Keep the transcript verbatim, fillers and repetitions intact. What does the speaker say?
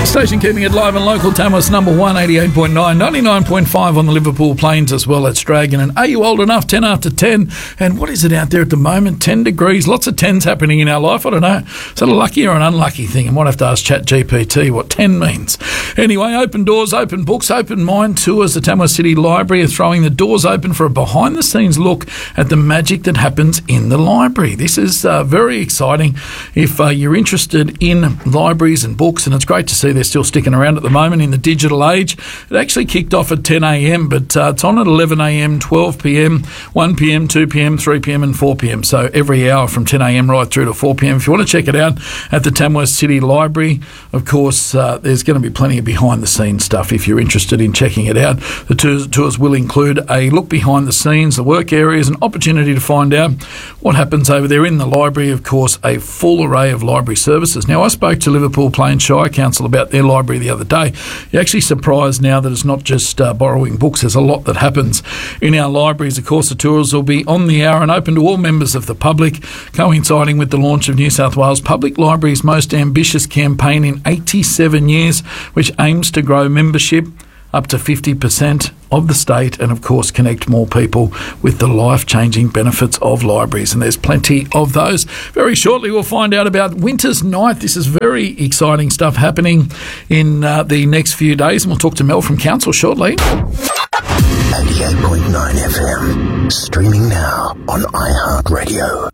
Station keeping it live and local. Tamworth's number one, eighty-eight point nine, ninety-nine point five on the Liverpool Plains as well. It's Dragon. And are you old enough? ten after ten. And what is it out there at the moment? ten degrees. Lots of tens happening in our life. I don't know. Is that a lucky or an unlucky thing? I might have to ask Chat G P T what ten means. Anyway, open doors, open books, open mind tours. The Tamworth City Library are throwing the doors open for a behind-the-scenes look at the magic that happens in the library. This is uh, very exciting if uh, you're interested in libraries and books, and it's great to see they're still sticking around at the moment in the digital age. It actually kicked off at ten a.m, but uh, it's on at eleven a.m, twelve p.m, one p.m, two p.m, three p.m and four p.m. So every hour from ten a.m right through to four p.m. If you want to check it out at the Tamworth City Library, of course, uh, there's going to be plenty of behind-the-scenes stuff if you're interested in checking it out. The tours, tours will include a look behind the scenes, the work areas, an opportunity to find out what happens over there in the library, of course, a full array of library services. Now, I spoke to Liverpool Plains Shire Council about their library the other day. You're actually surprised now that it's not just uh, borrowing books. There's a lot that happens in our libraries. Of course, the tours will be on the hour and open to all members of the public, coinciding with the launch of New South Wales Public Library's most ambitious campaign in eighty-seven years, which aims to grow membership up to fifty percent of the state and, of course, connect more people with the life-changing benefits of libraries. And there's plenty of those. Very shortly, we'll find out about Winter's Night. This is very exciting stuff happening in uh, the next few days, and we'll talk to Mel from Council shortly. eighty-eight point nine F M, streaming now on iHeartRadio.